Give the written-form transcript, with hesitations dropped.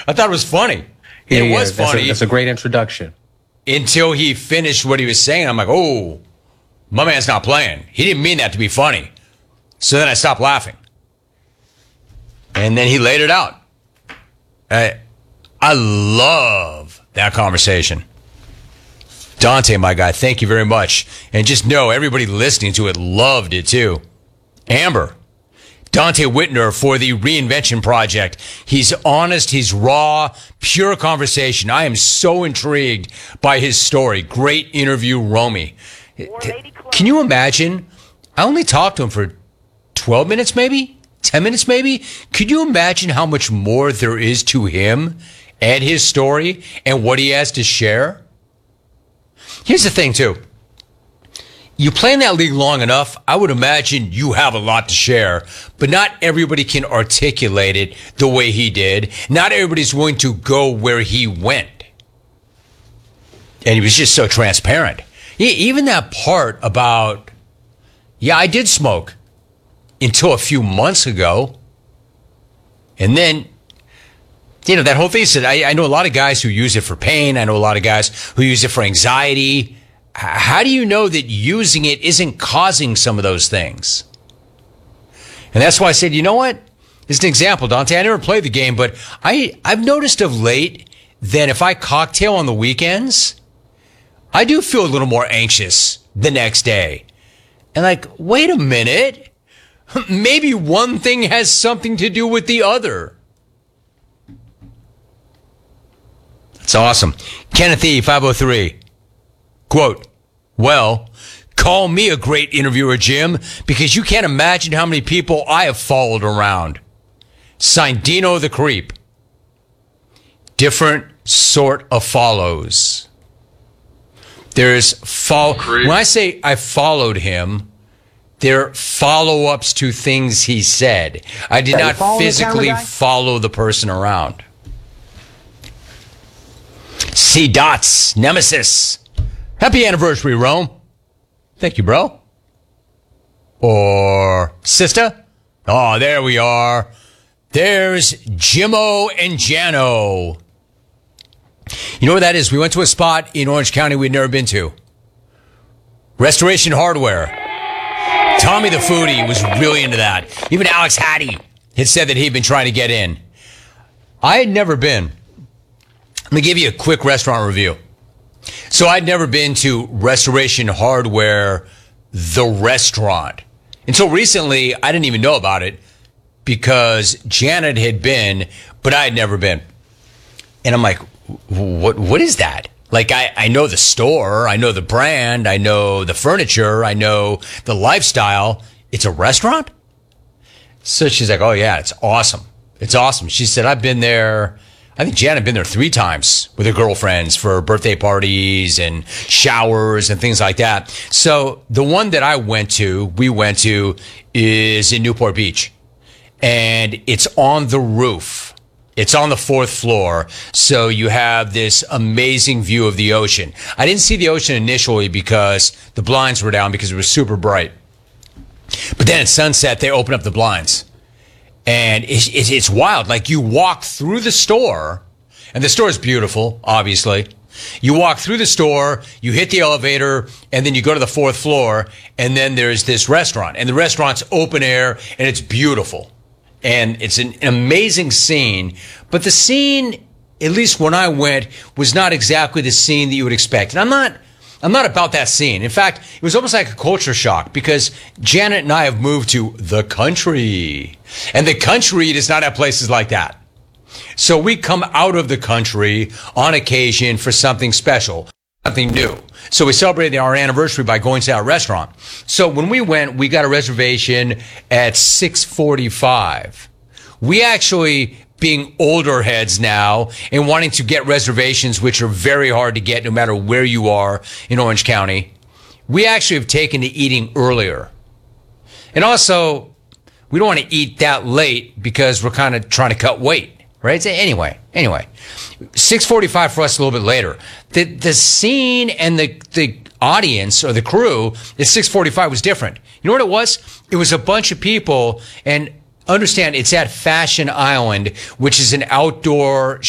I thought it was funny. Yeah, It was funny. That's a great introduction. Until he finished what he was saying. I'm like, oh, my man's not playing. He didn't mean that to be funny. So then I stopped laughing. And then he laid it out. I love that conversation. Dante, my guy, thank you very much. And just know everybody listening to it loved it too. Amber, Dante Whitner for the Reinvention Project. He's honest, he's raw, pure conversation. I am so intrigued by his story. Great interview, Romy. Can you imagine? I only talked to him for 12 minutes maybe? 10 minutes maybe? Could you imagine how much more there is to him and his story and what he has to share? Here's the thing, too. You play in that league long enough, I would imagine you have a lot to share, but not everybody can articulate it the way he did. Not everybody's willing to go where he went. And he was just so transparent. Even that part about, yeah, I did smoke until a few months ago. And then, you know, that whole thing said, I know a lot of guys who use it for pain. I know a lot of guys who use it for anxiety. How do you know that using it isn't causing some of those things? And that's why I said, you know what? As an example, Dante, I never played the game, but I've noticed of late that if I cocktail on the weekends, I do feel a little more anxious the next day. And like, wait a minute. Maybe one thing has something to do with the other. That's awesome. Kenneth E. 503. Quote, well, call me a great interviewer, Jim, because you can't imagine how many people I have followed around. Signed Dino the Creep. Different sort of follows. There's when I say I followed him, they're follow-ups to things he said. I did not physically follow the person around. C. Dots, Nemesis. Happy anniversary, Rome. Thank you, bro. Or sister. Oh, there we are. There's Jimmo and Jano. You know where that is? We went to a spot in Orange County we'd never been to. Restoration Hardware. Tommy the Foodie was really into that. Even Alex Hattie had said that he'd been trying to get in. I had never been. Let me give you a quick restaurant review. So I'd never been to Restoration Hardware, the restaurant. Until recently, I didn't even know about it because Janet had been, but I had never been. And I'm like, what is that? Like, I know the store, I know the brand, I know the furniture, I know the lifestyle. It's a restaurant? So she's like, oh, yeah, it's awesome. It's awesome. She said, I've been there. I think Janet had been there 3 times with her girlfriends for birthday parties and showers and things like that. So the one that we went to is in Newport Beach. And it's on the roof. It's on the 4th floor, so you have this amazing view of the ocean. I didn't see the ocean initially because the blinds were down because it was super bright. But then at sunset, they open up the blinds. And it's wild. Like, you walk through the store, and the store is beautiful, obviously. You walk through the store, you hit the elevator, and then you go to the 4th floor, and then there's this restaurant. And the restaurant's open air, and it's beautiful. And it's an amazing scene, but the scene, at least when I went, was not exactly the scene that you would expect. And I'm not about that scene. In fact, it was almost like a culture shock because Janet and I have moved to the country, and the country does not have places like that. So we come out of the country on occasion for something special, something new. So we celebrated our anniversary by going to that restaurant. So when we went, we got a reservation at 6:45. We actually, being older heads now and wanting to get reservations, which are very hard to get no matter where you are in Orange County, we actually have taken to eating earlier. And also, we don't want to eat that late because we're kind of trying to cut weight. Right? So anyway, 6:45 for us a little bit later. The scene and the audience or the crew at 6:45 was different. You know what it was? It was a bunch of people, and understand it's at Fashion Island, which is an outdoor